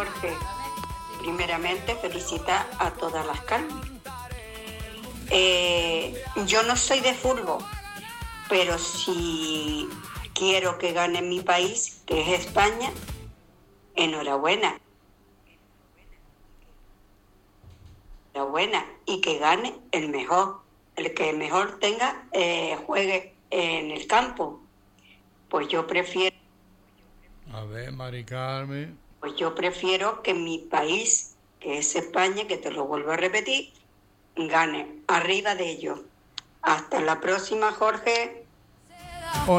Jorge. Primeramente, felicitar a todas las Carmen. Yo no soy de fútbol, pero si quiero que gane mi país, que es España, enhorabuena. Enhorabuena. Y que gane el mejor, el que mejor juegue en el campo. Pues yo prefiero. A ver, Mari Carmen. Pues yo prefiero que mi país, que es España, que te lo vuelvo a repetir, gane arriba de ellos. Hasta la próxima, Jorge.